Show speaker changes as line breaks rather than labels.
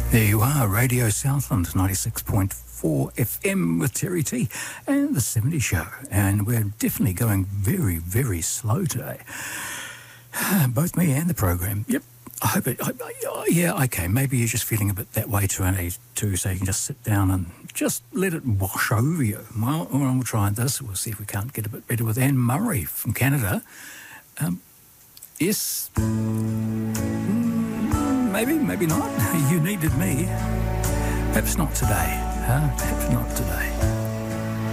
There you are, Radio Southland, 96.4 FM with Terry T and The 70 Show. And we're definitely going very, very slow today. Both me and the program. Yep. I hope it... yeah, okay, maybe you're just feeling a bit that way too, so you can just sit down and just let it wash over you. Well, we'll try this. We'll see if we can't get a bit better with Anne Murray from Canada. Yes... Maybe not. You needed me. Perhaps not today. Perhaps not today.